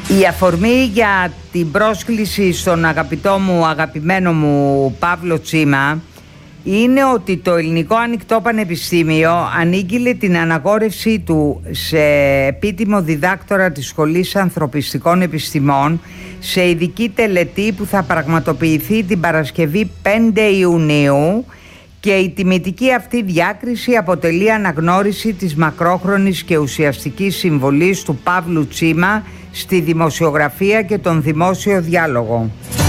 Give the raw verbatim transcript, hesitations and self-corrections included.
Η αφορμή για την πρόσκληση στον αγαπητό μου, αγαπημένο μου Παύλο Τσίμα είναι ότι το Ελληνικό Ανοιχτό Πανεπιστήμιο ανήγγειλε την αναγόρευσή του σε επίτιμο διδάκτορα της Σχολής Ανθρωπιστικών Επιστημών σε ειδική τελετή που θα πραγματοποιηθεί την Παρασκευή πέντε Ιουνίου, και η τιμητική αυτή διάκριση αποτελεί αναγνώριση της μακρόχρονης και ουσιαστικής συμβολής του Παύλου Τσίμα στη δημοσιογραφία και τον δημόσιο διάλογο.